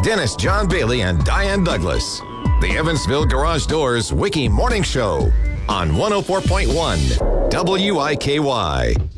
Dennis John Bailey and Diane Douglas. The Evansville Garage Doors Wiki Morning Show on 104.1 WIKY.